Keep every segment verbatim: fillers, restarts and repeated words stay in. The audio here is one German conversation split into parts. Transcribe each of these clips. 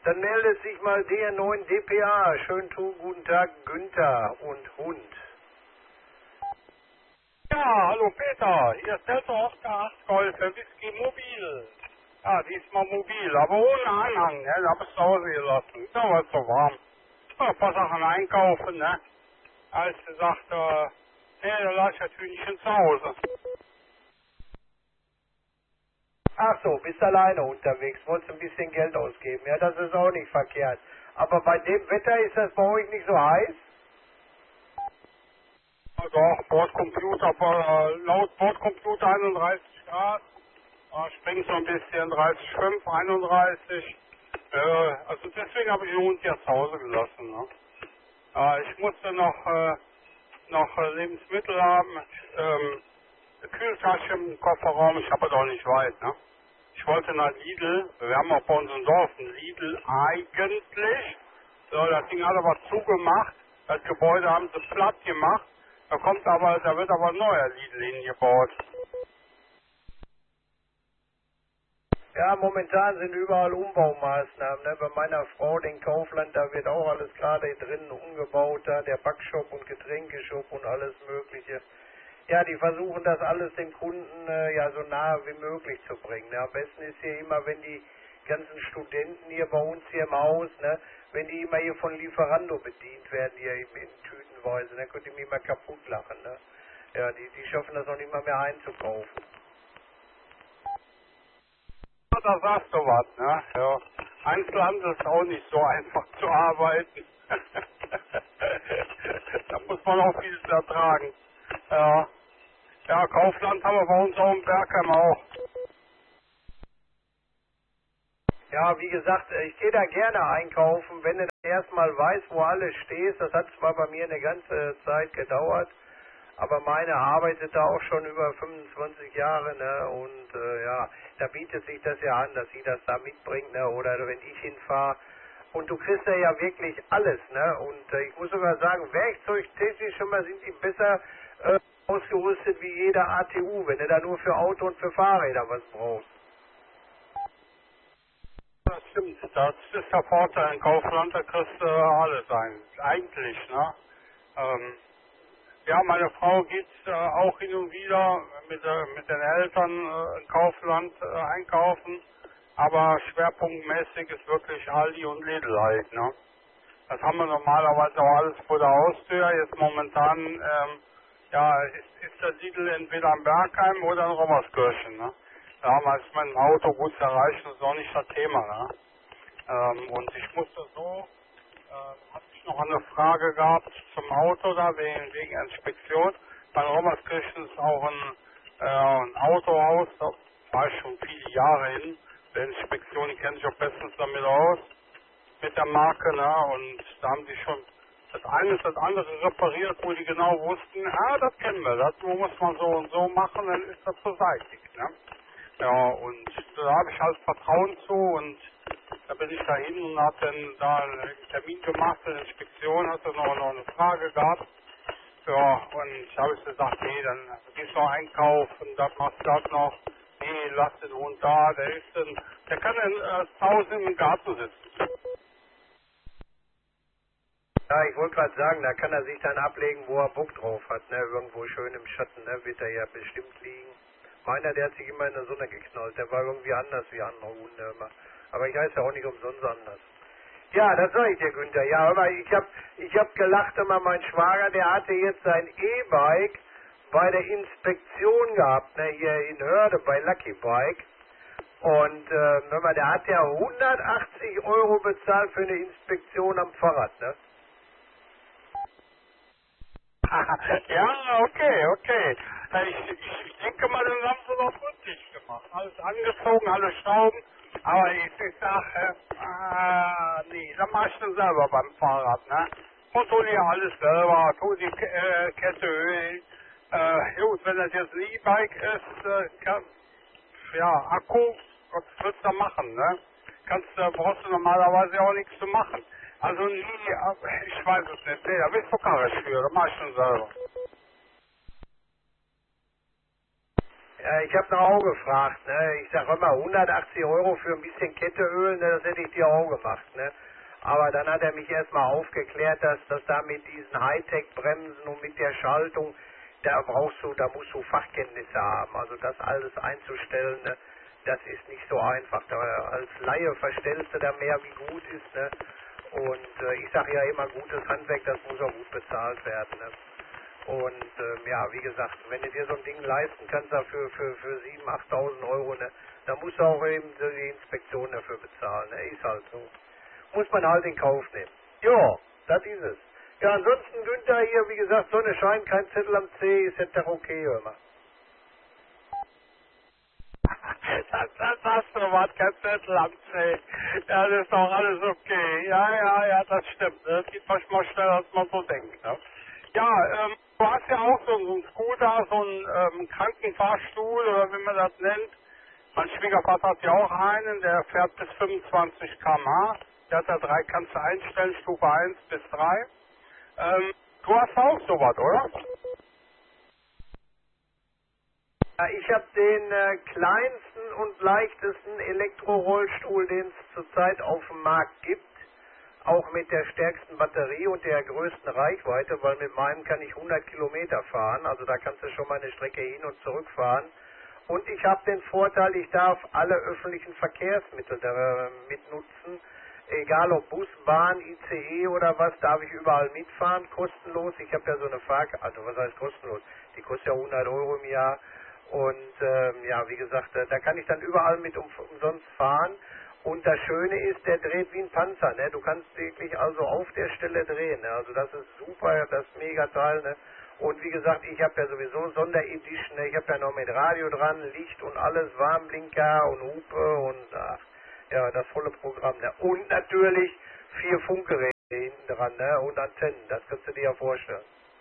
Dann meldet sich mal der neun D P A. Schönen guten Tag, Günther und Hund. Ja, hallo Peter, hier ist Delta Oscar acht Golf für Whisky Mobil. Ja, diesmal mobil, aber ohne Anhang, ne? Da bist du zu Hause gelassen. Da war es so warm. Ja, ein paar Sachen einkaufen, ne? Als gesagt, äh, nee, da lasse ich natürlich nicht zu Hause. Ach so, bist alleine unterwegs, wolltest ein bisschen Geld ausgeben. Ja, das ist auch nicht verkehrt. Aber bei dem Wetter ist das bei euch nicht so heiß? Ja, doch, Bordcomputer, äh, laut Bordcomputer einunddreißig Grad. Da springt so ein bisschen, dreißig Komma fünf, einunddreißig. Äh, also deswegen habe ich den Hund ja zu Hause gelassen, ne? Äh, ich musste noch, äh, noch äh, Lebensmittel haben, ähm, eine Kühltasche im Kofferraum, ich habe doch nicht weit, ne? Ich wollte nach Lidl, wir haben auch bei uns im Dorf ein Lidl eigentlich, so, das Ding hat aber zugemacht, das Gebäude haben sie platt gemacht, da kommt aber, da wird aber ein neuer Lidl hingebaut. Ja, momentan sind überall Umbaumaßnahmen. Ne? Bei meiner Frau, den Kaufland, da wird auch alles gerade drinnen umgebaut, da der Backshop und Getränkeshop und alles Mögliche. Ja, die versuchen das alles dem Kunden äh, ja so nahe wie möglich zu bringen. Ne? Am besten ist hier immer, wenn die ganzen Studenten hier bei uns hier im Haus, ne, wenn die immer hier von Lieferando bedient werden, hier in, in Tütenweise, dann könnt ihr mich immer kaputt lachen. Ne? Ja, die, die schaffen das auch nicht mal mehr einzukaufen. Da sagst du was, ne? Ja. Einzelhandel ist auch nicht so einfach zu arbeiten. Da muss man auch vieles ertragen. Ja. Ja, Kaufland haben wir bei uns auch im Bergheim auch. Ja, wie gesagt, ich gehe da gerne einkaufen, wenn du erstmal weißt, wo alles stehst. Das hat zwar bei mir eine ganze Zeit gedauert, aber meine arbeitet da auch schon über fünfundzwanzig Jahre, ne? Und äh, ja, da bietet sich das ja an, dass sie das da mitbringt, ne? Oder wenn ich hinfahre. Und du kriegst da ja wirklich alles, ne? Und äh, ich muss sogar sagen, werkzeugtechnisch schon mal sind die besser äh, ausgerüstet wie jeder A T U, wenn du da nur für Auto und für Fahrräder was brauchst. Das stimmt. Das ist der Vorteil in Kaufland, da kriegst du alles ein. Eigentlich, ne? Ähm, ja, meine Frau geht äh, auch hin und wieder mit, äh, mit den Eltern äh, in Kaufland äh, einkaufen, aber schwerpunktmäßig ist wirklich Aldi und Lidl halt, ne? Das haben wir normalerweise auch alles vor der Haustür. Jetzt momentan, ähm, ja, ist, ist der Lidl entweder am Bergheim oder in Rommerskirchen, ne? Da haben wir es mit dem Auto gut zu erreichen, das ist auch nicht das Thema, ne? Ähm, und ich musste so, äh, hatte ich noch eine Frage gehabt zum Auto da, wegen, wegen Inspektion. Bei Rommerskirchen ist auch ein, äh, ein Autohaus, da war ich schon viele Jahre hin. Der Inspektion, die kennt sich auch bestens damit aus, mit der Marke, ne? Und da haben die schon das eine ist das andere repariert, wo die genau wussten, ah, das kennen wir, das muss man so und so machen, dann ist das beseitigt, ne? Ja, und da habe ich halt Vertrauen zu und da bin ich dahin und habe dann da einen Termin gemacht, eine Inspektion, hatte noch, noch eine Frage gehabt. Ja, und da habe ich gesagt, nee, dann gehst du noch einkaufen, das machst du das noch. Nee, lass den Hund da, der ist dann, der kann dann äh, zu Hause im Garten sitzen. Ja, ich wollte gerade sagen, da kann er sich dann ablegen, wo er Bock drauf hat, ne? Irgendwo schön im Schatten, ne? Wird er ja bestimmt liegen. Meiner, der hat sich immer in der Sonne geknallt, der war irgendwie anders wie andere Hunde immer. Aber ich heiße ja auch nicht umsonst anders. Ja, das sag ich dir, Günther. Ja, aber ich hab, ich hab gelacht immer, mein Schwager, der hatte jetzt sein E-Bike bei der Inspektion gehabt, ne? Hier in Hörde bei Lucky Bike. Und, äh, hör mal, der hat ja hundertachtzig Euro bezahlt für eine Inspektion am Fahrrad, ne? Ja, okay, okay. Ich, ich denke mal, das haben sie doch richtig gemacht. Alles angezogen, alle Schrauben. Aber ich, ich sage, ah, nee, dann mach ich das selber beim Fahrrad, ne? Kontrolliere alles selber, tu die äh, Kette ölen. Äh, gut, wenn das jetzt ein E-Bike ist, äh, kann, ja, Akku, was willst du da machen, ne? Kannst, äh, brauchst du normalerweise auch nichts zu machen. Also nie, äh, ich weiß es nicht, nee, da bist du karrisch für, das mach ich schon selber. Äh, ich habe noch auch gefragt, ne? Ich sag immer hundertachtzig Euro für ein bisschen Ketteöl, ne? Das hätte ich dir auch gemacht, ne? Aber dann hat er mich erstmal aufgeklärt, dass das da mit diesen Hightech-Bremsen und mit der Schaltung, da brauchst du, da musst du Fachkenntnisse haben. Also das alles einzustellen, ne? Das ist nicht so einfach. Da, als Laie verstellst du da mehr, wie gut ist, ne? Und äh, ich sage ja immer, gutes Handwerk, das muss auch gut bezahlt werden, ne? Und ähm, ja, wie gesagt, wenn du dir so ein Ding leisten kannst, dafür für, für siebentausend, achttausend Euro, ne, dann musst du auch eben so die Inspektion dafür bezahlen. Ne? Ist halt so. Muss man halt in Kauf nehmen. Ja, das ist es. Ja, ansonsten Günther hier, wie gesagt, Sonne scheint, kein Zettel am C, ist jetzt doch okay, hör mal. Das, das hast du was, kein Zettel am C. Ja, das ist doch alles okay. Ja, ja, ja, das stimmt. Das geht manchmal schneller, als man so denkt. Ne? Ja, ähm, du hast ja auch so, so einen Scooter, so einen ähm, Krankenfahrstuhl oder wie man das nennt. Mein Schwiegervater hat ja auch einen, der fährt bis fünfundzwanzig Kilometer pro Stunde. Der hat da drei, kannst du einstellen, Stufe eins bis drei. Ähm, du hast auch sowas, oder? Ja, ich habe den äh, kleinsten und leichtesten Elektrorollstuhl, den es zurzeit auf dem Markt gibt. Auch mit der stärksten Batterie und der größten Reichweite, weil mit meinem kann ich hundert Kilometer fahren. Also da kannst du schon mal eine Strecke hin und zurück fahren. Und ich habe den Vorteil, ich darf alle öffentlichen Verkehrsmittel da, mitnutzen. Egal ob Bus, Bahn, I C E oder was, darf ich überall mitfahren, kostenlos. Ich habe ja so eine Fahrkarte, also was heißt kostenlos? Die kostet ja hundert Euro im Jahr. Und ähm, ja, wie gesagt, da, da kann ich dann überall mit um, umsonst fahren. Und das Schöne ist, der dreht wie ein Panzer, ne? Du kannst wirklich also auf der Stelle drehen, ne? Also das ist super, das Megateil, ne? Und wie gesagt, ich habe ja sowieso Sonderedition, ne? Ich habe ja noch mit Radio dran, Licht und alles, Warnblinker und Hupe und ach, ja, das volle Programm, ne? Und natürlich vier Funkgeräte hinten dran, ne? Und Antennen, das kannst du dir ja vorstellen.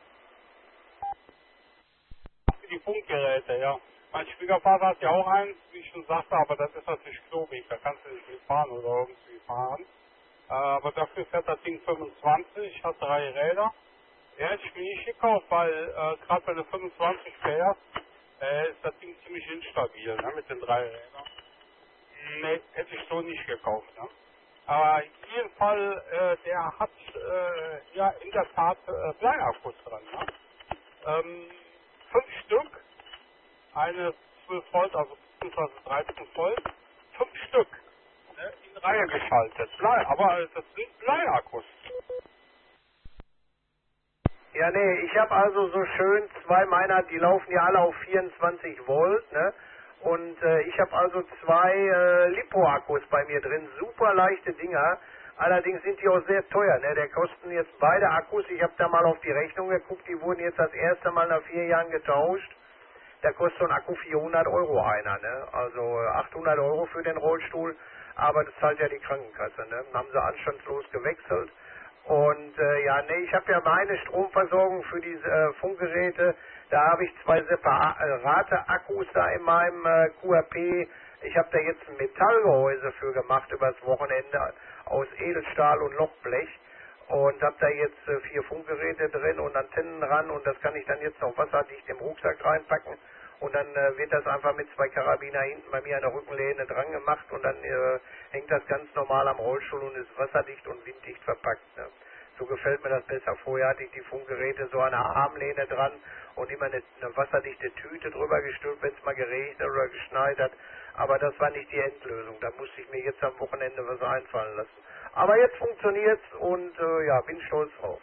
Die Funkgeräte, ja. Mein Schwiegervater hat ja auch eins, wie ich schon sagte, aber das ist natürlich klobig, da kannst du nicht mitfahren oder irgendwie fahren. Äh, aber dafür fährt das Ding fünfundzwanzig, hat drei Räder. Ja, hätte ich mir nicht gekauft, weil äh, gerade wenn du fünfundzwanzig fährst, äh, ist das Ding ziemlich instabil, ne, mit den drei Rädern. Nee, hätte ich so nicht gekauft, ne. Aber in jedem Fall, äh, der hat äh, ja in der Tat äh, Bleiakkus dran, ne. Ähm, fünf Stück, eine zwölf Volt, also beziehungsweise dreizehn Volt, fünf Stück, ne, in Reihe geschaltet. Blei, aber das sind Bleiakkus. Ja, nee, ich habe also so schön zwei meiner, die laufen ja alle auf vierundzwanzig Volt, ne? Und äh, ich habe also zwei äh, Lipo-Akkus bei mir drin, super leichte Dinger. Allerdings sind die auch sehr teuer, ne? Der kosten jetzt beide Akkus, ich habe da mal auf die Rechnung geguckt, die wurden jetzt das erste Mal nach vier Jahren getauscht. Da kostet so ein Akku vierhundert Euro einer, ne? Also äh, achthundert Euro für den Rollstuhl, aber das zahlt ja die Krankenkasse, ne? Dann haben sie anstandslos gewechselt. Und äh, ja, nee, ich habe ja meine Stromversorgung für diese äh, Funkgeräte, da habe ich zwei separate Akkus da in meinem äh, Q R P. Ich habe da jetzt ein Metallgehäuse für gemacht übers Wochenende aus Edelstahl und Lochblech und habe da jetzt äh, vier Funkgeräte drin und Antennen ran und das kann ich dann jetzt noch wasserdicht im Rucksack reinpacken und dann äh, wird das einfach mit zwei Karabiner hinten bei mir an der Rückenlehne dran gemacht und dann äh, hängt das ganz normal am Rollstuhl und ist wasserdicht und winddicht verpackt. Ne? So gefällt mir das besser. Vorher hatte ich die Funkgeräte so an der Armlehne dran und immer eine, eine wasserdichte Tüte drüber gestülpt, wenn es mal geregnet oder geschneit hat. Aber das war nicht die Endlösung. Da musste ich mir jetzt am Wochenende was einfallen lassen. Aber jetzt funktioniert's und äh, ja, bin stolz drauf.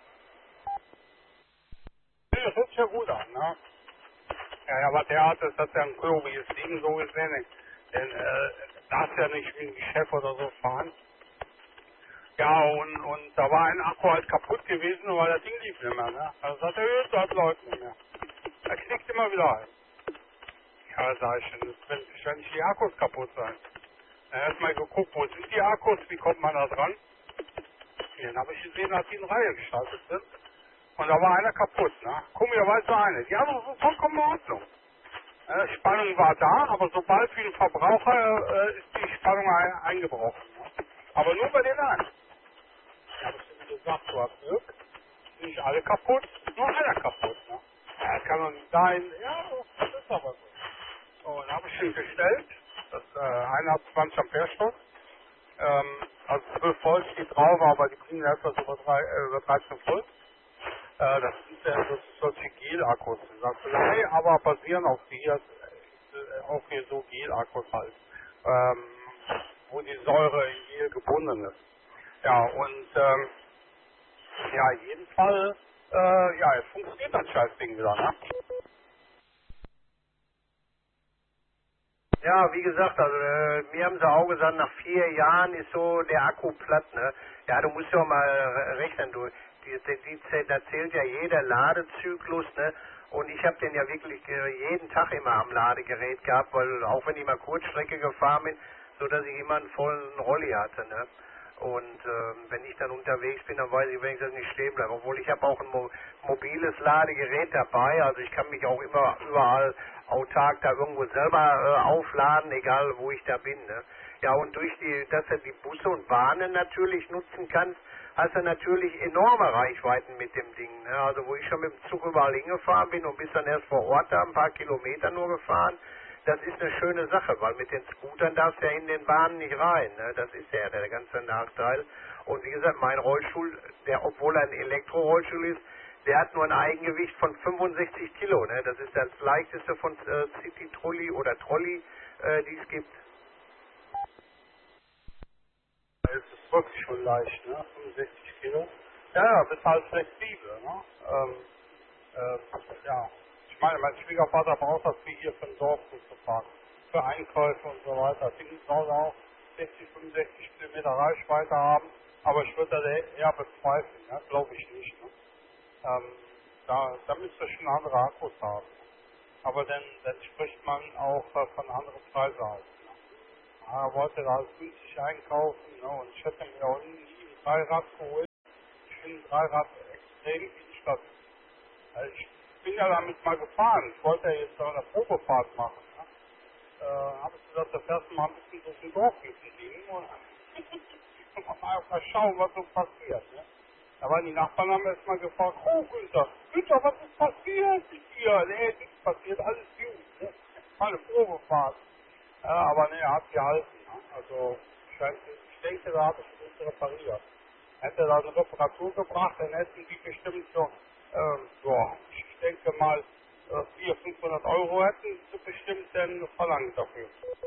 Ja, das hört sich ja gut an, ne? Ja, ja, aber der hat das, das ist ja ein klobiges Ding so gesehen. Denn äh, darfst ja nicht wie ein Chef oder so fahren. Ja, und, und da war ein Akku halt kaputt gewesen, weil das Ding lief nicht mehr, ne? Also sagt er, das läuft nicht mehr. Er knickt immer wieder ein. Ja, sag ich, das werden wahrscheinlich die Akkus kaputt sein. Er hat mal geguckt, wo sind die Akkus, wie kommt man da dran? Ja, dann habe ich gesehen, dass die in Reihe gestaltet sind. Und da war einer kaputt, ne? Komischerweise eine. Die andere war vollkommen in Ordnung. Äh, Spannung war da, aber sobald für den Verbraucher äh, ist die Spannung ein, eingebrochen. Ne? Aber nur bei den einen. Ja, habe ich ihm gesagt, du hast Glück. Nicht alle kaputt, nur einer kaputt. Ne? Ja, das kann doch nicht sein. Ja, das ist aber so. Und habe ich ihn gestellt. Das ist äh, hundertzwanzig Ampere-Stunden. Ähm, also zwölf Volt steht drauf, aber die bringen etwas über, drei, äh, über dreizehn Volt. Äh, das sind ja so, solche Gel-Akkus. Satellei, aber basieren auf hier, äh, auf hier so Gel-Akkus halt. Ähm, wo die Säure in Gel gebunden ist. Ja, und ähm, ja, in jedem Fall, äh, ja, es funktioniert das Scheißding wieder, ne? Ja, wie gesagt, also äh, mir haben sie auch gesagt, nach vier Jahren ist so der Akku platt, ne? Ja, du musst ja mal re- rechnen, du, die, die, die, zäh- da zählt ja jeder Ladezyklus, ne? Und ich habe den ja wirklich äh, jeden Tag immer am Ladegerät gehabt, weil auch wenn ich mal Kurzstrecke gefahren bin, so dass ich immer einen vollen Rolli hatte, ne? Und ähm, wenn ich dann unterwegs bin, dann weiß ich wenigstens, dass ich nicht stehen bleibe. Obwohl ich habe auch ein mo mobiles Ladegerät dabei, also ich kann mich auch immer überall autark da irgendwo selber äh, aufladen, egal wo ich da bin. Ne? Ja, und durch die, dass du die Busse und Bahnen natürlich nutzen kannst, hast du natürlich enorme Reichweiten mit dem Ding. Ne? Also wo ich schon mit dem Zug überall hingefahren bin und bis dann erst vor Ort da ein paar Kilometer nur gefahren, das ist eine schöne Sache, weil mit den Scootern darfst du ja in den Bahnen nicht rein. Ne? Das ist ja der ganze Nachteil. Und wie gesagt, mein Rollstuhl, der, obwohl er ein Elektrorollstuhl ist, der hat nur ein Eigengewicht von fünfundsechzig Kilo. Ne? Das ist das leichteste von äh, City Trolley oder Trolley, äh, die es gibt. Es ist wirklich schon leicht, ne? fünfundsechzig Kilo. Ja, ja, bist halt flexibel, ne? Ähm, äh, ja. Ich meine, mein Schwiegervater braucht das wie hier für ein Dorf gut zu fahren. Für Einkäufe und so weiter. Die soll auch sechzig, fünfundsechzig Kilometer Reichweite haben. Aber ich würde das eher bezweifeln, ne? Glaube ich nicht, ne? Ähm, da, da müsste schon andere Akkus haben. Aber dann, dann spricht man auch äh, von anderen Preisen aus. Ja, er wollte da günstig einkaufen, ne? Und ich hätte mir auch nie ein Dreirad geholt. Ich finde ein Dreirad extrem wichtig. Also ich bin ja damit mal gefahren. Ich wollte ja jetzt auch eine Probefahrt machen. Ne? Äh, habe ich gesagt, das erste Mal ein bisschen durch den Dorf mit dem Ding und, und mal einfach schauen, was so passiert. Ne? Da waren die Nachbarn haben erst mal gefragt, oh Günther, Günther, was ist passiert mit dir? Nee, nichts passiert, alles gut. Ne? Mal eine Probefahrt. Ja, aber nee, er hat gehalten. Ne? Also scheint, ich denke, da habe ich nichts repariert. Hätte er da eine Reparatur gebracht, dann hätten die bestimmt so, ähm, ja, ich denke mal, äh, vierhundert, fünfhundert Euro hätten sie bestimmt dann verlangt dafür.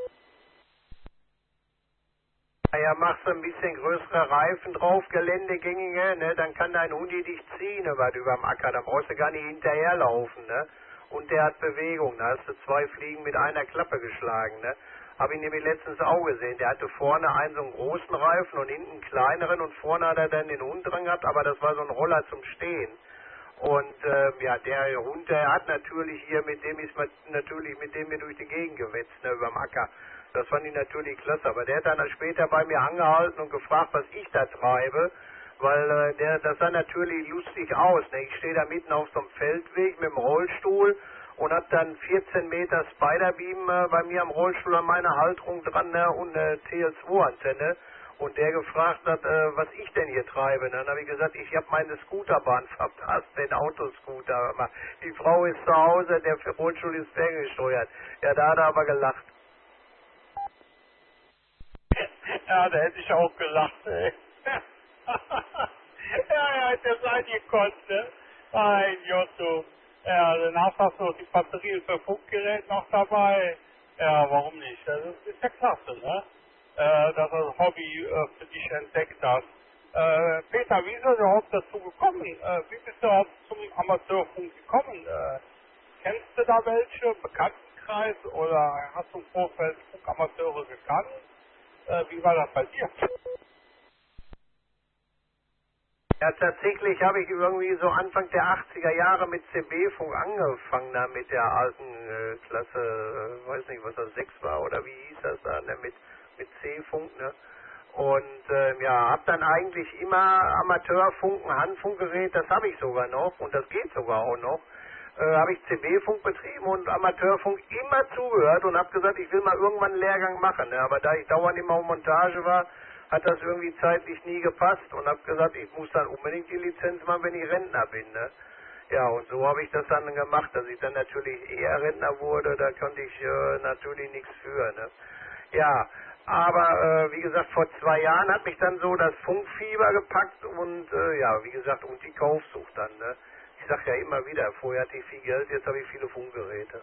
Ja, machst du ein bisschen größere Reifen drauf, geländegängige, ne, dann kann dein Hundi dich ziehen über, überm Acker, dann brauchst du gar nicht hinterherlaufen, ne. Und der hat Bewegung, da hast du zwei Fliegen mit einer Klappe geschlagen, ne. Habe ich nämlich letztens auch gesehen, der hatte vorne einen so einen großen Reifen und hinten einen kleineren und vorne hat er dann den Hund dran gehabt, aber das war so ein Roller zum Stehen. Und ähm, ja, der Hund, der hat natürlich hier, mit dem ist man natürlich mit dem mir durch die Gegend gewetzt, ne, überm Acker. Das fand ich natürlich klasse. Aber der hat dann später bei mir angehalten und gefragt, was ich da treibe, weil äh, der, das sah natürlich lustig aus. Ne? Ich stehe da mitten auf so einem Feldweg mit dem Rollstuhl und hab dann vierzehn Meter Spiderbeam äh, bei mir am Rollstuhl an meiner Halterung dran, ne? Und eine T L zwei Antenne. Und der gefragt hat, äh, was ich denn hier treibe. Dann habe ich gesagt, ich habe meine Scooterbahn verpasst, den Autoscooter. Aber die Frau ist zu Hause, der Rollstuhl ist ferngesteuert. Ja, da hat er aber gelacht. Ja, da hätte ich auch gelacht, ey. Ja, er hat ja sein gekonnt, ne? Ein Jotto. Ja, danach hast du noch die Batterie für Funkgerät noch dabei. Ja, warum nicht? Das ist ja klasse, ne? Äh, dass du das Hobby äh, für dich entdeckt hast. Äh, Peter, wie ist du überhaupt dazu gekommen? Äh, wie bist du überhaupt zum Amateurfunk gekommen? Äh, kennst du da welche? Bekanntenkreis? Oder hast du im Vorfeld Funkamateure gekannt? Äh, wie war das bei dir? Ja, tatsächlich habe ich irgendwie so Anfang der achtziger Jahre mit C B-Funk angefangen, da mit der alten äh, Klasse, äh, weiß nicht, was das, sechs war oder wie hieß das da, ne, mit, mit C-Funk, ne? Und äh, ja, habe dann eigentlich immer Amateurfunk, ein Handfunkgerät, das habe ich sogar noch und das geht sogar auch noch. Äh, habe ich C B-Funk betrieben und Amateurfunk immer zugehört und habe gesagt, ich will mal irgendwann einen Lehrgang machen, ne? Aber da ich dauernd immer auf Montage war, hat das irgendwie zeitlich nie gepasst und habe gesagt, ich muss dann unbedingt die Lizenz machen, wenn ich Rentner bin. Ne? Ja, und so habe ich das dann gemacht, dass ich dann natürlich eher Rentner wurde, da konnte ich äh, natürlich nichts für. Ne? Ja, aber äh, wie gesagt, vor zwei Jahren hat mich dann so das Funkfieber gepackt und äh, ja, wie gesagt, und die Kaufsucht dann. Ne? Ich sag ja immer wieder, vorher hatte ich viel Geld, jetzt habe ich viele Funkgeräte.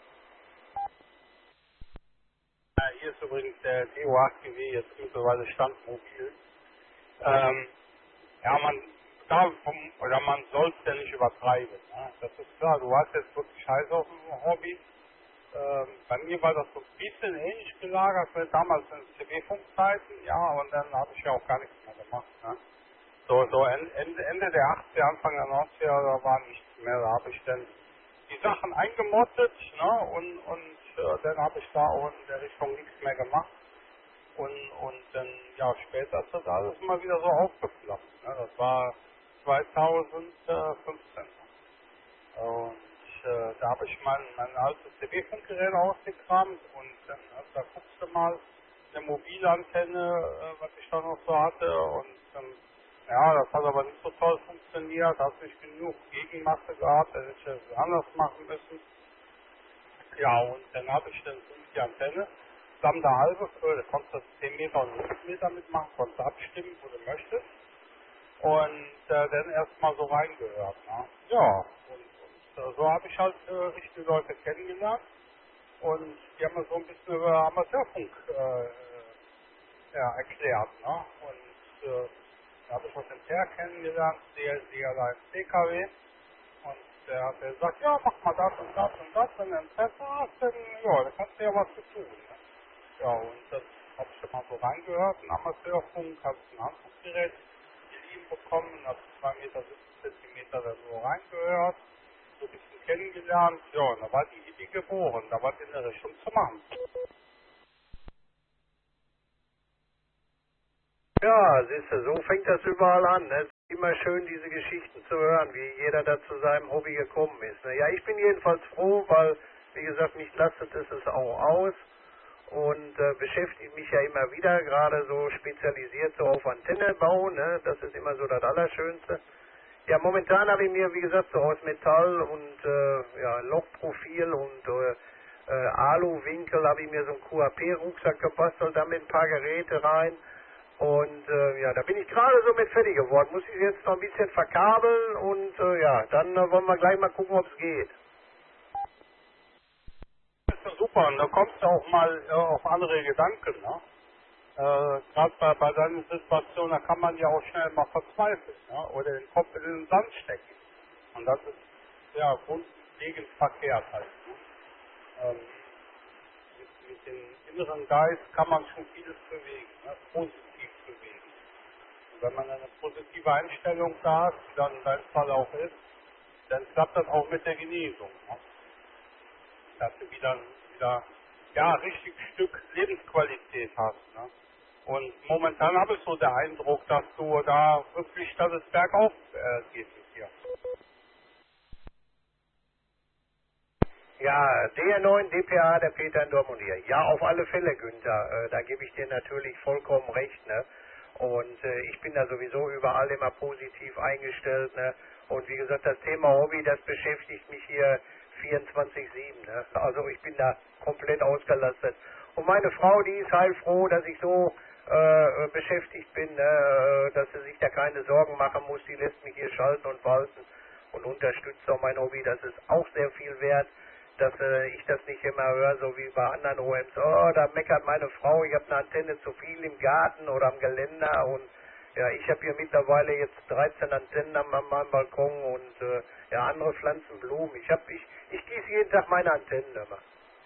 Ja, hier ist übrigens der T O acht G W jetzt mittlerweile standmobil. Ähm, ja, man darf vom, oder man soll es ja nicht übertreiben. Ne? Das ist klar, du hast jetzt wirklich Scheiß auf dem Hobby. Ähm, bei mir war das so ein bisschen ähnlich gelagert, weil damals in C B-Funkzeiten, ja, und dann habe ich ja auch gar nichts mehr gemacht. Ne? So, so Ende, Ende der achtziger, Anfang der neunziger, da war nichts mehr, da habe ich dann die Sachen eingemottet, ne, und, und äh, dann habe ich da auch in der Richtung nichts mehr gemacht. Und, und dann, ja, später ist das alles mal wieder so aufgeploppt. Ne? Das war zweitausendfünfzehn. Und äh, da habe ich mein, mein altes C B-Funkgerät ausgekramt und dann, äh, da guckst du mal eine mobile Antenne, äh, was ich da noch so hatte. Und ähm, ja, das hat aber nicht so toll funktioniert, hat nicht genug Gegenmasse gehabt, da hätte ich es anders machen müssen. Ja, und dann habe ich dann die Antenne, Lambda halbe, äh, da konntest du zehn Meter und fünf Meter mitmachen, konntest abstimmen, wo du möchtest. Und äh, dann erstmal so reingehört. Ne? Ja, und, und äh, so habe ich halt äh, richtige Leute kennengelernt. Und die haben mir so ein bisschen über Amateurfunk äh, ja, erklärt. Ne? Und äh, da habe ich auch den Per kennengelernt, der der da im C K W. Und der hat gesagt, ja, mach mal das und das und das, wenn du Interesse hast, dann, ja, da kannst du ja was zu tun. Ne? Ja, und das habe ich dann mal so reingehört, ein Amateurfunk, habe ich ein Handfunkgerät geliehen bekommen, habe zwei Meter siebzig Zentimeter da so reingehört, so ein bisschen kennengelernt, ja, und da war die Idee geboren, da war die in der Richtung zu machen. Ja, siehst du, so fängt das überall an. Ne? Es ist immer schön, diese Geschichten zu hören, wie jeder da zu seinem Hobby gekommen ist. Ne? Ja, ich bin jedenfalls froh, weil, wie gesagt, mich lastet es es auch aus und äh, beschäftige mich ja immer wieder, gerade so spezialisiert so auf Antennenbau. Ne? Das ist immer so das Allerschönste. Ja, momentan habe ich mir, wie gesagt, so aus Metall und äh, ja, Lochprofil und äh, äh, Aluwinkel habe ich mir so einen Q A P-Rucksack gebastelt, da mit ein paar Geräte rein. Und äh, ja, da bin ich gerade so mit fertig geworden. Muss ich jetzt noch ein bisschen verkabeln und äh, ja, dann äh, wollen wir gleich mal gucken, ob es geht. Das ist ja super, und da kommst du auch mal äh, auf andere Gedanken, ne? Äh, Gerade bei, bei deiner Situation, da kann man ja auch schnell mal verzweifeln, ne? Oder den Kopf in den Sand stecken. Und das ist ja grundlegend verkehrt halt. Ne? Ähm, mit, mit dem inneren Geist kann man schon vieles bewegen, ne? Positiv bewegen. Und wenn man eine positive Einstellung da hat, wie dann in deinem Fall auch ist, dann klappt das auch mit der Genesung. Ne? Dass du wieder, wieder ja, richtig Stück Lebensqualität hast. Ne? Und momentan habe ich so den Eindruck, dass du da wirklich, dass es bergauf äh, geht mit dir. Ja, D R neun, D P A, der Peter in Dortmund hier. Ja, auf alle Fälle, Günther. Äh, da gebe ich dir natürlich vollkommen recht. Ne? Und äh, ich bin da sowieso überall immer positiv eingestellt. Ne? Und wie gesagt, das Thema Hobby, das beschäftigt mich hier vierundzwanzig sieben. Ne? Also ich bin da komplett ausgelastet. Und meine Frau, die ist heilfroh, dass ich so äh, beschäftigt bin, ne? Dass sie sich da keine Sorgen machen muss. Die lässt mich hier schalten und walten und unterstützt auch mein Hobby. Das ist auch sehr viel wert, dass äh, ich das nicht immer höre, so wie bei anderen O Ms. Oh, da meckert meine Frau, ich habe eine Antenne zu viel im Garten oder am Geländer und ja, ich habe hier mittlerweile jetzt dreizehn Antennen an meinem Balkon und äh, ja, andere pflanzen Blumen. Ich habe ich ich gieße jeden Tag meine Antennen immer.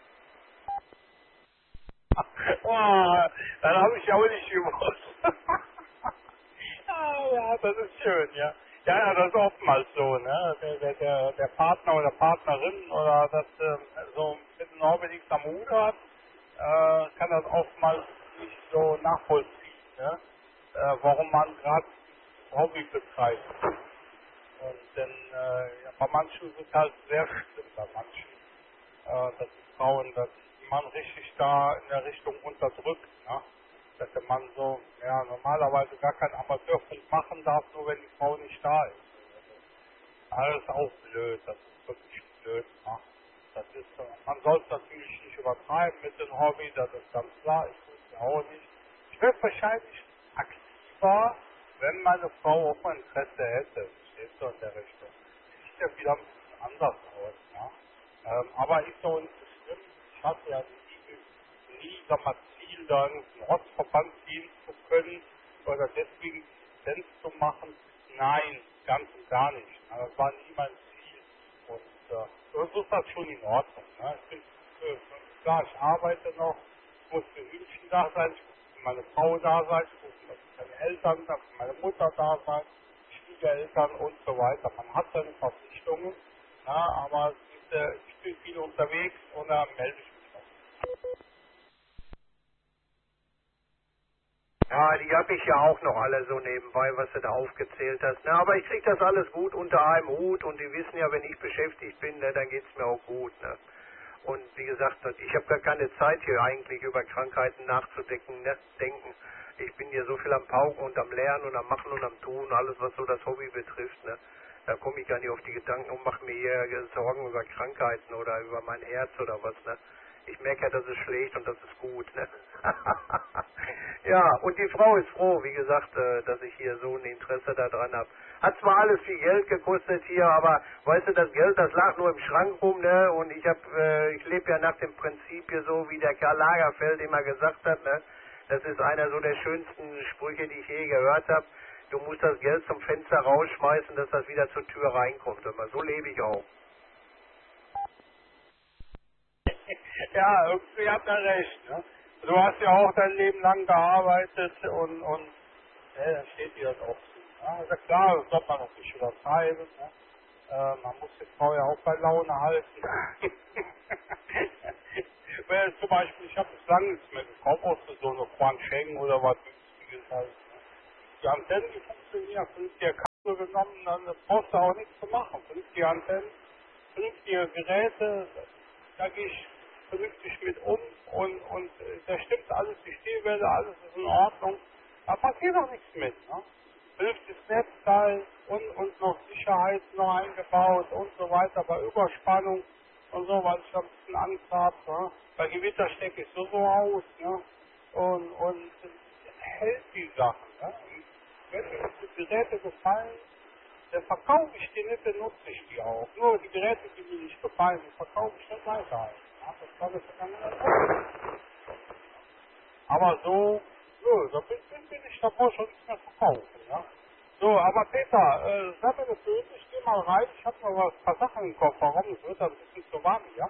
Oh, dann habe ich auch nicht gewusst. Ah, ja, das ist schön, ja. Ja, ja, das ist oftmals so, ne? Der, der, der, der Partner oder Partnerin oder das ähm, so mit einem Hobby nichts am Hut hat, äh, kann das oftmals nicht so nachvollziehen, ne? Äh, warum man gerade Hobby betreibt. Und dann, äh, ja, bei manchen ist es halt sehr schlimm, bei manchen, äh, dass die Frauen, dass man richtig da in der Richtung unterdrückt, ne? Dass der Mann so, ja, normalerweise gar keinen Amateurfunk machen darf, nur wenn die Frau nicht da ist. alles auch blöd, das ist wirklich blöd. Ne? Das ist, äh, man sollte natürlich nicht übertreiben mit dem Hobby, das ist ganz klar, ich tue es ja auch nicht. Ich werde wahrscheinlich aktiver, wenn meine Frau auch ein Interesse hätte, verstehst du, in der Richtung. Sieht ja wieder ein bisschen anders aus, ja. Ähm, aber ist doch nicht so schlimm, ich hatte ja nie, nie sag mal, Ziel, da einen Ortsverband gehen zu können, oder deswegen Lizenz zu machen. Nein, ganz und gar nicht. Ja, das war nie mein Ziel. Und äh, das ist das schon in Ordnung. Ne? Ich bin, äh, klar, ich arbeite noch, ich muss für München da sein, ich muss für meine Frau da sein, ich muss für meine Eltern, für meine Mutter da sein, Schwiegereltern und so weiter. Man hat seine Verpflichtungen, ja, aber diese, ich bin viel unterwegs und da melde ich mich noch. Ja, die habe ich ja auch noch alle so nebenbei, was du da aufgezählt hast. Ne? Aber ich krieg das alles gut unter einem Hut und die wissen ja, wenn ich beschäftigt bin, ne, dann geht's mir auch gut. Ne? Und wie gesagt, ich habe gar keine Zeit hier eigentlich über Krankheiten nachzudenken. Ne? Denken. Ich bin hier so viel am Pauken und am Lernen und am Machen und am Tun, alles was so das Hobby betrifft. Ne? Da komme ich gar nicht auf die Gedanken und mache mir hier Sorgen über Krankheiten oder über mein Herz oder was. Ne? Ich merke ja, das ist schlecht und das ist gut. Ne? Ja, und die Frau ist froh, wie gesagt, äh, dass ich hier so ein Interesse daran habe. Hat zwar alles viel Geld gekostet hier, aber weißt du, das Geld, das lag nur im Schrank rum, ne? Und ich hab, äh, ich lebe ja nach dem Prinzip hier so, wie der Karl Lagerfeld immer gesagt hat, ne? Das ist einer so der schönsten Sprüche, die ich je gehört habe. Du musst das Geld zum Fenster rausschmeißen, dass das wieder zur Tür reinkommt. Immer so lebe ich auch. Ja, irgendwie hat er recht. Ne? Du hast ja auch dein Leben lang gearbeitet und, und ja, dann steht dir das auch zu. Ja, also klar, das sollte man auch nicht übertreiben. Ne? Äh, man muss die Frau ja auch bei Laune halten. Weil zum Beispiel, ich habe es lange nichts mehr gekauft, aus so eine Quancheng oder was günstiges halt. Ne? Die Antennen, die funktionieren, vernünftige Kabel genommen, dann brauchst du auch nichts zu machen. Vernünftige Antennen, vernünftige Geräte, da gehe ich vernünftig mit um und, und äh, da stimmt alles, die Stehwelle, alles ist in Ordnung. Da passiert auch nichts mit. Ne? Vernünftiges Netzteil und, und noch Sicherheit noch eingebaut und so weiter, bei Überspannung und so, weil ich da ein bisschen Angst habe. Ne? Bei Gewitter stecke ich so so aus. Ne? Und, und es hält die Sachen. Ne? Und wenn mir die Geräte gefallen, dann verkaufe ich die nicht, dann nutze ich die auch. Nur die Geräte, die mir nicht gefallen, die verkaufe ich nicht weiter. Ja, das war das Vergangenheit. Aber so, nö, da bin, bin, bin ich, da brauche ich schon nichts mehr verkaufen. Ja? So, aber Peter, äh, sag mir das so, ich geh mal rein, ich habe noch was, ein paar Sachen im Kopf, warum? Es wird ein bisschen zu warm, ja?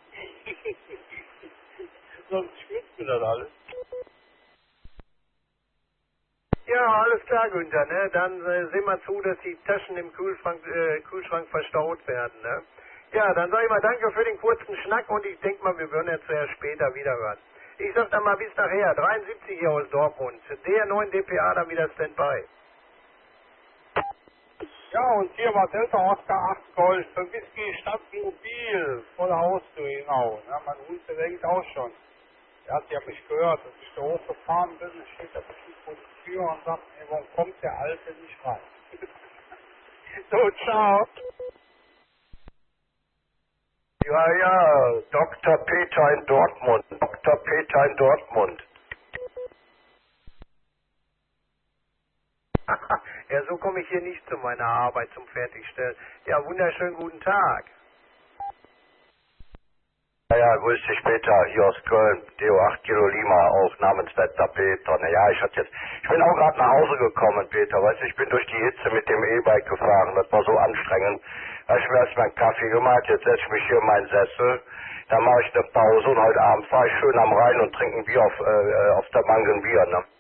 Sonst schwitzt mir das alles. Ja, alles klar, Günther, ne? Dann äh, sehen wir zu, dass die Taschen im Kühlschrank, äh, Kühlschrank verstaut werden, ne? Ja, dann sage ich mal danke für den kurzen Schnack und ich denke mal, wir würden jetzt ja später wieder hören. Ich sag dann mal bis nachher, dreiundsiebzig hier aus Dortmund, der neuen D P A dann wieder Standby. Ja, und hier war Delta Oscar acht Gold für Whisky Stadtmobil vor der Haustür hinaus. Ja, mein Hund, der denkt auch schon. Er hat ja mich gehört, dass ich da hochgefahren bin, und steht da bestimmt vor der Tür und sagt, ey, warum kommt der Alte nicht rein? So, ciao. Ja, ja, Doktor Peter in Dortmund. Doktor Peter in Dortmund. Ja, so komme ich hier nicht zu meiner Arbeit zum Fertigstellen. Ja, wunderschönen guten Tag. Ja, ja, grüß dich Peter, hier aus Köln. D O acht Kilo Lima, auch namensvetter Peter. Naja, ich hatte jetzt, ich bin auch gerade nach Hause gekommen, Peter. Weißt du, ich bin durch die Hitze mit dem E-Bike gefahren. Das war so anstrengend. Da hab ich mir erstmal einen Kaffee gemacht, jetzt setze ich mich hier in meinen Sessel. Dann mache ich eine Pause und heute Abend fahre ich schön am Rhein und trinke ein Bier auf, äh, auf der Bank ein Bier, ne?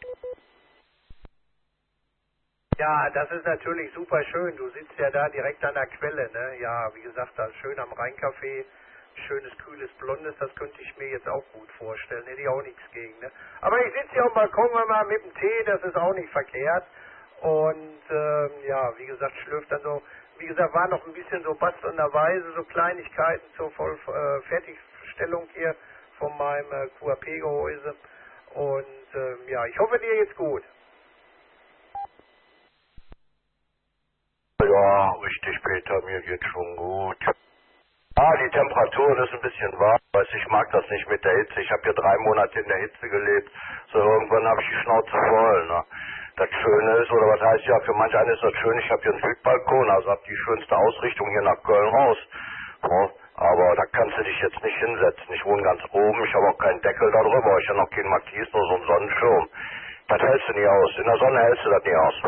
Ja, das ist natürlich super schön. Du sitzt ja da direkt an der Quelle, ne? Ja, wie gesagt, da schön am Rheincafé, schönes, kühles, blondes, das könnte ich mir jetzt auch gut vorstellen. Hätte ich auch nichts gegen, ne? Aber ich sitze hier auf dem Balkon mal mit dem Tee, das ist auch nicht verkehrt. Und, ähm, ja, wie gesagt, schlürft dann so, wie gesagt, war noch ein bisschen so bastelnderweise, so Kleinigkeiten zur Voll äh, Fertigstellung hier von meinem äh, Q A P-Gehäuse. Und, ähm, ja, ich hoffe, dir geht's gut. Ja, richtig, Peter, mir geht's schon gut. Ah, die Temperatur ist ein bisschen warm. Weiß, ich mag das nicht mit der Hitze. Ich habe hier drei Monate in der Hitze gelebt. So, irgendwann habe ich die Schnauze voll, ne? Das Schöne ist, oder was heißt ja, für manche einen ist das schön, ich habe hier einen Südbalkon, also habe die schönste Ausrichtung hier nach Köln raus. Ja, aber da kannst du dich jetzt nicht hinsetzen. Ich wohne ganz oben, ich habe auch keinen Deckel da drüber, ich habe noch keinen Markis, nur so einen Sonnenschirm. Das hältst du nie aus. In der Sonne hältst du das nie aus.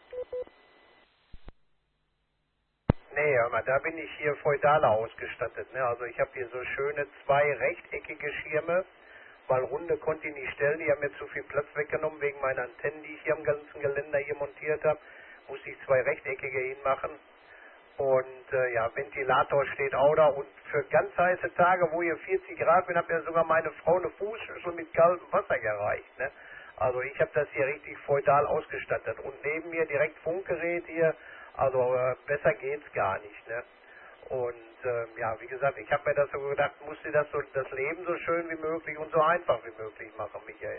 Nee, aber da bin ich hier feudaler ausgestattet. Ne? Also ich habe hier so schöne zwei rechteckige Schirme, weil runde konnte ich nicht stellen. Die haben mir zu viel Platz weggenommen wegen meiner Antennen, die ich hier am ganzen Geländer hier montiert habe. Musste ich zwei rechteckige hinmachen. Und äh, ja, Ventilator steht auch da. Und für ganz heiße Tage, wo hier vierzig Grad bin, hat mir sogar meine Frau eine Fußschüssel mit kaltem Wasser gereicht. Ne? Also ich habe das hier richtig feudal ausgestattet. Und neben mir direkt Funkgerät hier. Also äh, besser geht's gar nicht, ne? Und ähm, ja, wie gesagt, ich habe mir das so gedacht, musste das so das Leben so schön wie möglich und so einfach wie möglich machen, Michael.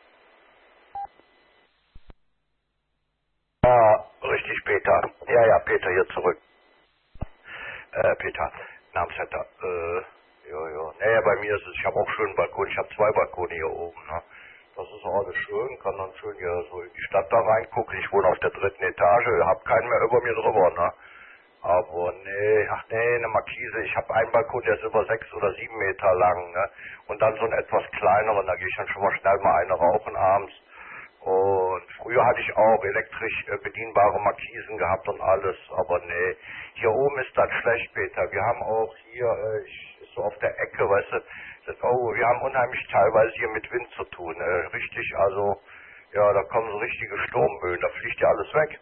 Ja, richtig, Peter. Ja, ja, Peter, hier zurück. Äh, Peter, Namensvetter, äh, ja, ja. Naja, bei mir ist es, ich habe auch schön einen Balkon, ich habe zwei Balkone hier oben, ne? Das ist auch alles schön, kann dann schön hier so in die Stadt da reingucken. Ich wohne auf der dritten Etage, hab keinen mehr über mir drüber, ne? Aber nee, ach nee, eine Markise. Ich habe einen Balkon, der ist über sechs oder sieben Meter lang, ne? Und dann so einen etwas kleineren, da gehe ich dann schon mal schnell mal eine rauchen abends. Und früher hatte ich auch elektrisch äh, bedienbare Markisen gehabt und alles, aber nee, hier oben ist das schlecht, Peter. Wir haben auch hier, äh, ich, ist so auf der Ecke, weißt du, das, oh, wir haben unheimlich teilweise hier mit Wind zu tun, äh, richtig, also, ja, da kommen so richtige Sturmböen, da fliegt ja alles weg.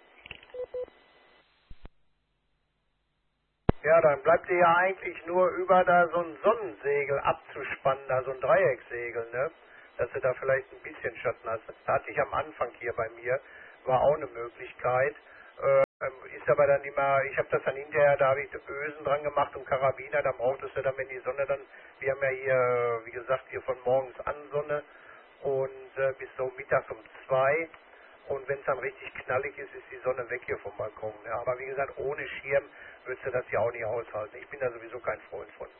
Ja, dann bleibt dir ja eigentlich nur über da so ein Sonnensegel abzuspannen, da so ein Dreiecksegel, ne? Dass du da vielleicht ein bisschen Schatten hast. Das hatte ich am Anfang hier bei mir, war auch eine Möglichkeit. Ähm, ist aber dann immer, ich habe das dann hinterher, da habe ich Ösen dran gemacht und Karabiner, dann brauchtest du dann, wenn die Sonne dann, wir haben ja hier, wie gesagt, hier von morgens an Sonne und äh, bis so mittags um zwei. Und wenn es dann richtig knallig ist, ist die Sonne weg hier vom Balkon. Ne? Aber wie gesagt, ohne Schirm würdest du das ja auch nicht aushalten. Ich bin da sowieso kein Freund von.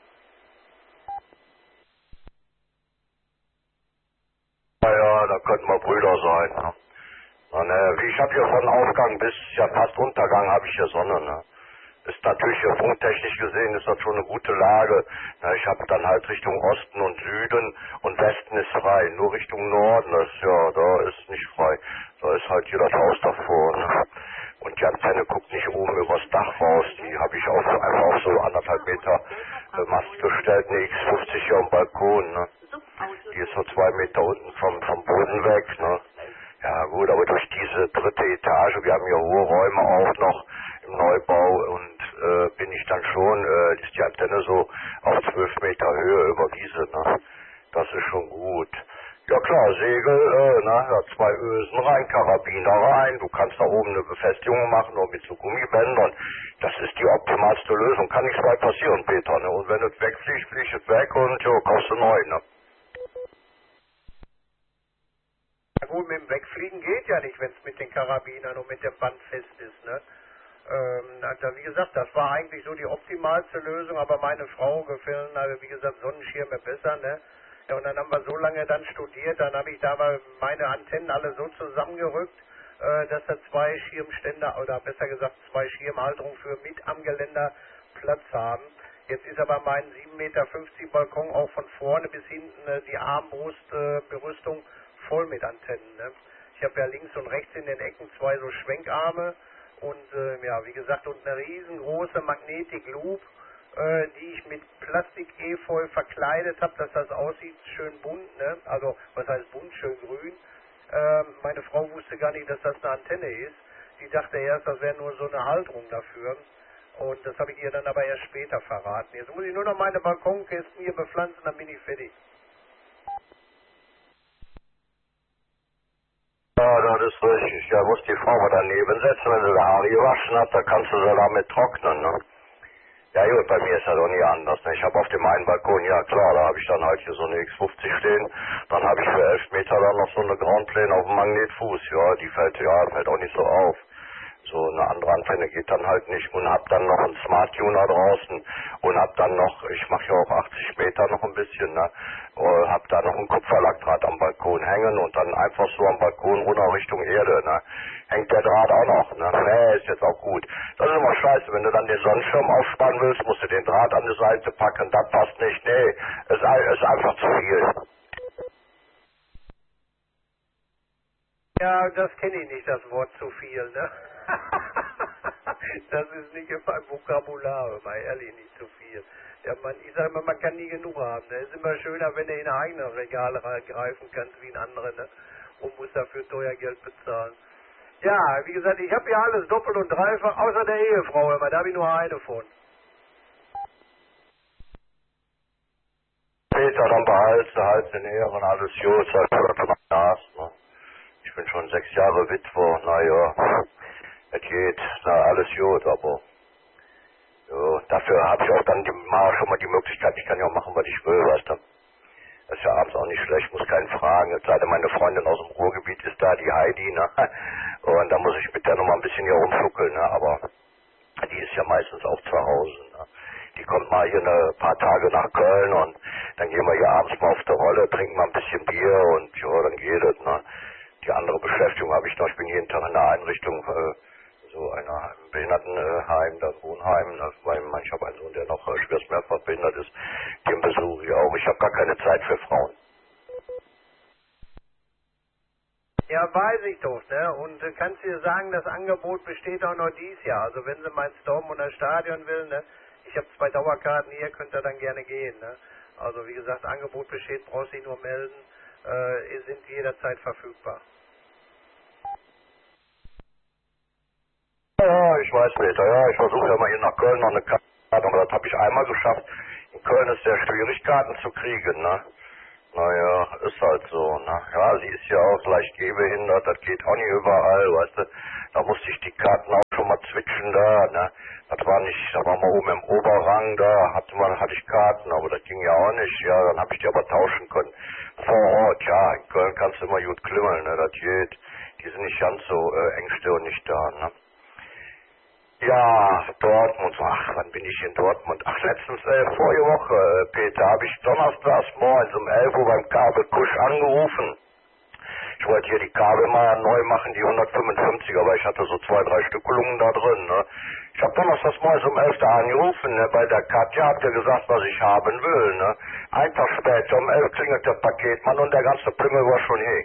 Naja, da könnten wir Brüder sein, ne? Und, äh, ich habe hier von Aufgang bis ja fast Untergang habe ich hier Sonne, ne? Ist natürlich hier funktechnisch gesehen, ist das schon eine gute Lage. Na, ich habe dann halt Richtung Osten und Süden und Westen ist frei. Nur Richtung Norden, das, ja, da ist nicht frei. Da ist halt hier das Haus davor, ne? Und die Antenne guckt nicht oben übers Dach raus. Die habe ich auf, einfach auf so anderthalb Meter äh, Mast gestellt, eine X fünfzig hier am Balkon, ne? Die ist so zwei Meter unten vom, vom Boden weg, ne? Ja gut, aber durch diese dritte Etage, wir haben hier hohe Räume auch noch im Neubau und äh, bin ich dann schon, äh, ist die Antenne so auf zwölf Meter Höhe über Wiese, ne? Das ist schon gut. Ja klar, Segel, äh, na, ja, zwei Ösen rein, Karabiner rein, du kannst da oben eine Befestigung machen, nur mit so Gummibändern. Das ist die optimalste Lösung, kann nichts weit passieren, Peter, ne? Und wenn es wegfliegt, fliegt es weg und ja, kaufst du neu, ne? Ja gut, mit dem Wegfliegen geht ja nicht, wenn es mit den Karabinern und mit dem Band fest ist, ne? Ähm, also wie gesagt, das war eigentlich so die optimalste Lösung, aber meine Frau gefällt, also wie gesagt, Sonnenschirme besser, ne? Ja, und dann haben wir so lange dann studiert, dann habe ich da mal meine Antennen alle so zusammengerückt, äh, dass da zwei Schirmständer, oder besser gesagt zwei Schirmhalterungen für mit am Geländer Platz haben. Jetzt ist aber mein sieben Meter fünfzig Balkon auch von vorne bis hinten äh, die Armbrustberüstung äh, voll mit Antennen. Ne? Ich habe ja links und rechts in den Ecken zwei so Schwenkarme und äh, ja, wie gesagt, und eine riesengroße Magnetic Loop, äh, die ich mit Plastik-Efeu verkleidet habe, dass das aussieht schön bunt, ne? Also was heißt bunt, schön grün. Äh, meine Frau wusste gar nicht, dass das eine Antenne ist. Die dachte erst, das wäre nur so eine Halterung dafür. Und das habe ich ihr dann aber erst später verraten. Jetzt muss ich nur noch meine Balkonkästen hier bepflanzen, dann bin ich fertig. Ja, das ist richtig. Ja, muss die Frau mal daneben setzen, wenn sie die Haare gewaschen hat, da kannst du sie damit trocknen, ne? Ja gut, bei mir ist das auch nie anders, ne? Ich habe auf dem einen Balkon, ja klar, da habe ich dann halt hier so eine X fünfzig stehen, dann habe ich für elf Meter dann noch so eine Groundplane auf dem Magnetfuß, ja, die fällt, ja, fällt auch nicht so auf. So eine andere Antenne geht dann halt nicht und hab dann noch einen Smart Tuner draußen und hab dann noch, ich mache ja auch achtzig Meter noch ein bisschen, ne, äh, hab da noch ein Kupferlackdraht am Balkon hängen und dann einfach so am Balkon runter Richtung Erde, ne, hängt der Draht auch noch, ne, nee, ist jetzt auch gut. Das ist immer scheiße, wenn du dann den Sonnenschirm aufspannen willst, musst du den Draht an die Seite packen, das passt nicht, nee, es ist einfach zu viel. Ja, das kenne ich nicht, das Wort zu viel, ne? Das ist nicht in meinem Vokabular, mal ehrlich, nicht zu viel. Ja, man, ich sage immer, man kann nie genug haben. Ne? Es ist immer schöner, wenn du in eigene Regale greifen kannst wie in andere, ne? Und musst dafür teuer Geld bezahlen. Ja, wie gesagt, ich habe ja alles doppelt und dreifach, außer der Ehefrau immer, da habe ich nur eine von. Peter, dann behalte halt in Ehren, alles gut, sag ich das, ne? Ich bin schon sechs Jahre Witwer, naja, es geht, na alles gut, aber jo, dafür habe ich auch dann die, mal schon mal die Möglichkeit, ich kann ja auch machen, was ich will, weißt du. Das ist ja abends auch nicht schlecht, muss keinen fragen, jetzt leider meine Freundin aus dem Ruhrgebiet ist da, die Heidi, ne, und da muss ich mit der nochmal ein bisschen hier rumfuckeln, ne, aber die ist ja meistens auch zu Hause, ne. Die kommt mal hier ein paar Tage nach Köln und dann gehen wir hier abends mal auf der Rolle, trinken mal ein bisschen Bier und ja, dann geht es, ne. Die andere Beschäftigung habe ich noch. Ich bin jeden Tag in der Einrichtung, äh, so einer Behindertenheim, das Wohnheim, ne, weil ich habe einen Sohn, der noch äh, schwerst mehrfach behindert ist. Den besuche ich auch. Ich habe gar keine Zeit für Frauen. Ja, weiß ich doch, ne? Und äh, kannst dir sagen, das Angebot besteht auch noch dies Jahr. Also wenn sie mein Storm und das Stadion will, ne? Ich habe zwei Dauerkarten hier, könnt ihr dann gerne gehen, ne? Also wie gesagt, Angebot besteht, brauchst dich nur melden. Äh, sind jederzeit verfügbar. Ja, ich weiß, Peter, ja, ich versuche ja mal hier nach Köln noch eine Karte, aber das habe ich einmal geschafft. In Köln ist sehr schwierig, Karten zu kriegen, ne? Naja, ist halt so, ne? Ja, sie ist ja auch leicht gehbehindert, das geht auch nicht überall, weißt du? Da musste ich die Karten auch schon mal zwitschen da, ne? Das war nicht, da waren wir oben im Oberrang, da hatte man, hatte ich Karten, aber das ging ja auch nicht, ja, dann habe ich die aber tauschen können. Vor Ort, ja, in Köln kannst du immer gut klimmeln, ne? Das geht, die sind nicht ganz so äh, engstirnig da, ne? Ja, Dortmund. Ach, wann bin ich in Dortmund? Ach, letztens, äh, vorige Woche, äh, Peter, habe ich donnerstags morgens um elf Uhr beim Kabel Kusch angerufen. Ich wollte hier die Kabel mal neu machen, die hundertfünfundfünfziger, aber ich hatte so zwei, drei Stückelungen da drin, ne. Ich habe donnerstags morgens um elf da angerufen, ne. Bei der Katja habt ihr gesagt, was ich haben will, ne. Ein Tag später um elf klingelt der Paketmann und der ganze Pimmel war schon hier.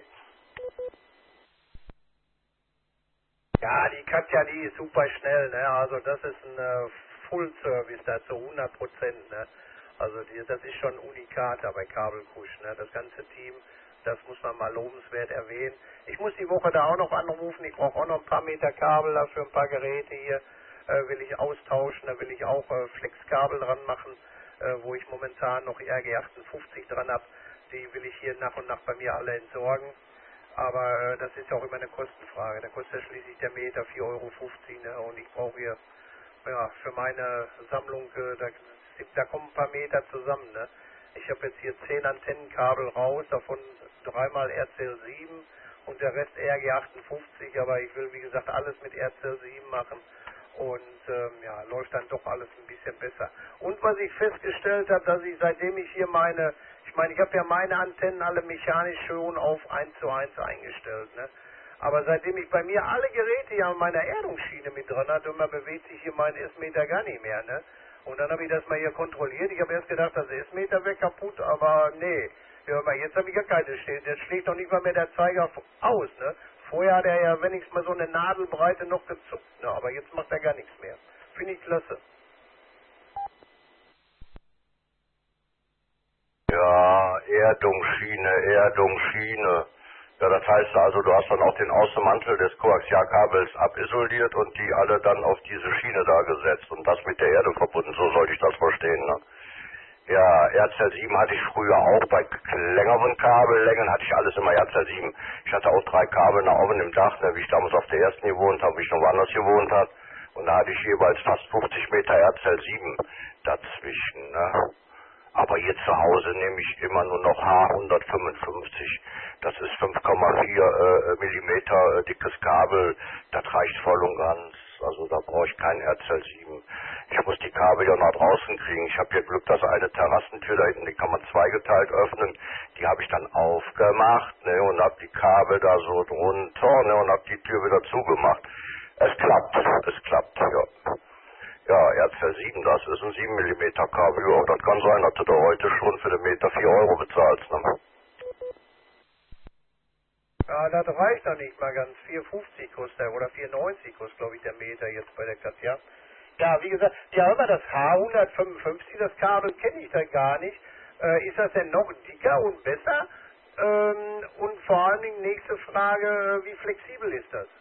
Ja, die Katja, die ist super schnell, ne? Also das ist ein äh, Full-Service da zu hundert Prozent, ne? Also die, das ist schon ein Unikat da bei Kabelkusch, ne? Das ganze Team, das muss man mal lobenswert erwähnen. Ich muss die Woche da auch noch anrufen, ich brauche auch noch ein paar Meter Kabel dafür, ein paar Geräte hier, äh, will ich austauschen, da will ich auch äh, Flexkabel dran machen, äh, wo ich momentan noch R G achtundfünfzig dran habe, die will ich hier nach und nach bei mir alle entsorgen. Aber äh, das ist ja auch immer eine Kostenfrage. Da kostet ja schließlich der Meter vier Euro fünfzig, ne? Und ich brauche hier ja, für meine Sammlung, äh, da, da kommen ein paar Meter zusammen. Ne? Ich habe jetzt hier zehn Antennenkabel raus, davon dreimal R C L sieben und der Rest R G achtundfünfzig. Aber ich will, wie gesagt, alles mit R C L sieben machen. Und ähm, ja, läuft dann doch alles ein bisschen besser. Und was ich festgestellt habe, dass ich, seitdem ich hier meine... Ich meine, ich habe ja meine Antennen alle mechanisch schon auf eins zu eins eingestellt, ne? Aber seitdem ich bei mir alle Geräte ja an meiner Erdungsschiene mit dran hatte, und man bewegt sich hier mein S-Meter gar nicht mehr, ne? Und dann habe ich das mal hier kontrolliert. Ich habe erst gedacht, das S-Meter wäre kaputt, aber nee. Ja, aber jetzt habe ich gar keine stehen. Jetzt schlägt doch nicht mal mehr der Zeiger aus, ne? Vorher hat er ja wenigstens mal so eine Nadelbreite noch gezuckt, ne? Aber jetzt macht er gar nichts mehr. Finde ich klasse. Ja, Erdungsschiene, Erdungsschiene. Ja, das heißt also, du hast dann auch den Außenmantel des Koaxialkabels abisoliert und die alle dann auf diese Schiene da gesetzt und das mit der Erde verbunden, so sollte ich das verstehen, ne? Ja, R Z L sieben hatte ich früher auch, bei längeren Kabellängen hatte ich alles immer R Z L sieben. Ich hatte auch drei Kabel nach oben im Dach, ne, wie ich damals auf der ersten gewohnt habe, wie ich noch woanders gewohnt habe. Und da hatte ich jeweils fast fünfzig Meter R Z L sieben dazwischen, ne? Aber hier zu Hause nehme ich immer nur noch H hundertfünfundfünfzig. Das ist fünf Komma vier äh, Millimeter äh, dickes Kabel. Das reicht voll und ganz. Also da brauche ich keinen R Z L sieben. Ich muss die Kabel ja nach draußen kriegen. Ich habe hier Glück, dass eine Terrassentür da hinten, die kann man zweigeteilt öffnen. Die habe ich dann aufgemacht, ne, und habe die Kabel da so drunter, ne, und habe die Tür wieder zugemacht. Es klappt, es klappt, ja. Ja, R Z L sieben, das ist ein sieben Millimeter Kabel. Ja, das kann sein, dass du da heute schon für den Meter vier Euro bezahlst, ne? Ja, das reicht doch nicht mal ganz. vier fünfzig kostet er, oder vier neunzig kostet, glaube ich, der Meter jetzt bei der Katja. Ja, wie gesagt, ja, immer das H hundertfünfundfünfzig, das Kabel kenne ich da gar nicht. Äh, ist das denn noch dicker und besser? Ähm, und vor allen Dingen, nächste Frage, wie flexibel ist das?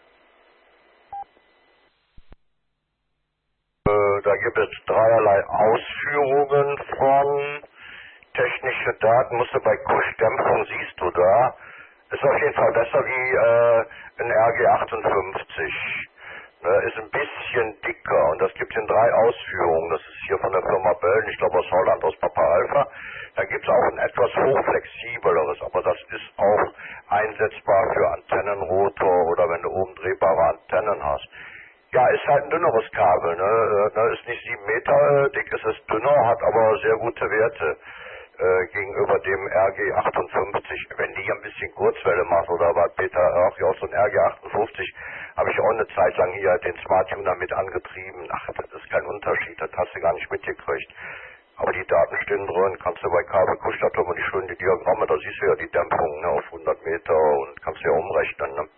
Äh, da gibt es dreierlei Ausführungen von. Technische Daten musst du bei Kuschdämpfung, siehst du da. Ist auf jeden Fall besser wie äh, ein R G achtundfünfzig. Ne, ist ein bisschen dicker und das gibt es in drei Ausführungen. Das ist hier von der Firma Bölln, ich glaube aus Holland, aus Papa Alpha. Da gibt es auch ein etwas hochflexibleres, aber das ist auch einsetzbar für Antennenrotor oder wenn du oben drehbare Antennen hast. Ja, ist halt ein dünneres Kabel, ne? Ne, ist nicht sieben Meter dick, es ist dünner, hat aber sehr gute Werte äh, gegenüber dem R G achtundfünfzig. Wenn die ein bisschen Kurzwelle macht oder bei Peter auch ja auch so ein R G achtundfünfzig, habe ich auch eine Zeit lang hier den Smart Tuner mit angetrieben. Ach, das ist kein Unterschied, das hast du gar nicht mitgekriegt. Aber die Daten stehen drin, kannst du bei Kabel Kuschdatum und die schönen die Diagramme, da siehst du ja die Dämpfung, ne, auf hundert Meter und kannst ja umrechnen, ne?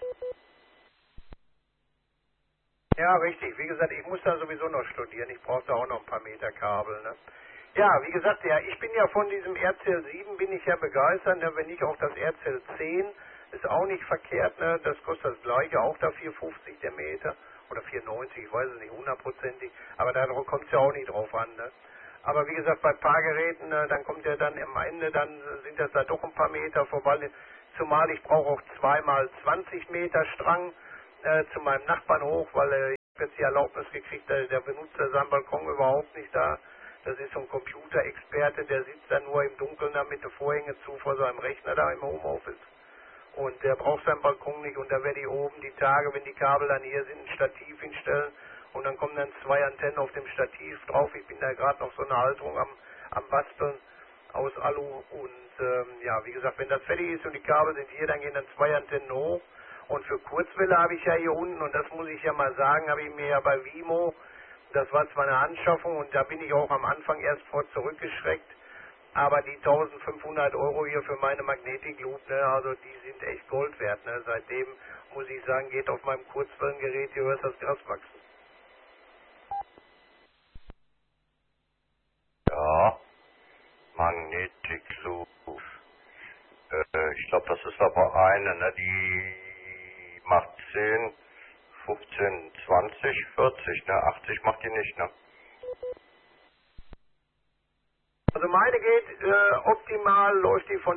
Ja, richtig. Wie gesagt, ich muss da sowieso noch studieren. Ich brauche da auch noch ein paar Meter Kabel, ne? Ja, wie gesagt, ja, ich bin ja von diesem R Z L sieben, bin ich ja begeistert, ne? Wenn nicht auch das R Z L zehn, ist auch nicht verkehrt, ne? Das kostet das gleiche, auch da vier fünfzig der Meter. Oder vier neunzig, ich weiß es nicht hundertprozentig. Aber da kommt es ja auch nicht drauf an, ne? Aber wie gesagt, bei ein paar Geräten, ne, dann kommt ja dann am Ende, dann sind das da doch ein paar Meter vorbei. Zumal ich brauche auch zweimal zwanzig Meter Strang äh, zu meinem Nachbarn hoch, weil äh, ich habe jetzt die Erlaubnis gekriegt, äh, der benutzt ja seinen Balkon überhaupt nicht da. Das ist so ein Computerexperte, der sitzt dann nur im Dunkeln da mit den Vorhängen zu vor seinem Rechner da im Homeoffice. Und der braucht seinen Balkon nicht und da werde ich oben die Tage, wenn die Kabel dann hier sind, ein Stativ hinstellen und dann kommen dann zwei Antennen auf dem Stativ drauf. Ich bin da gerade noch so eine Halterung am, am Basteln aus Alu und ähm, ja, wie gesagt, wenn das fertig ist und die Kabel sind hier, dann gehen dann zwei Antennen hoch. Und für Kurzwelle habe ich ja hier unten, und das muss ich ja mal sagen, habe ich mir ja bei Vimo, das war zwar eine Anschaffung und da bin ich auch am Anfang erst vor zurückgeschreckt, aber die eintausendfünfhundert Euro hier für meine Magnetic Loop, ne, also die sind echt Gold wert. Ne. Seitdem muss ich sagen, geht auf meinem Kurzwellengerät hier hörst das Gras wachsen. Ja, Magnetic Loop. Äh, ich glaube, das ist aber eine, ne, die macht zehn, fünfzehn, zwanzig, vierzig, ne, achtzig macht die nicht, ne. Also meine geht äh, optimal, läuft die von